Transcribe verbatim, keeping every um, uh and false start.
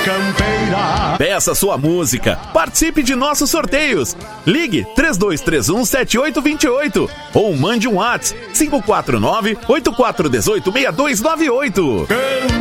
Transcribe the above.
campeira. Peça sua música, participe de nossos sorteios. Ligue três dois três um, sete oito dois oito ou mande um WhatsApp cinco quatro nove, oito quatro um oito, seis dois nove oito.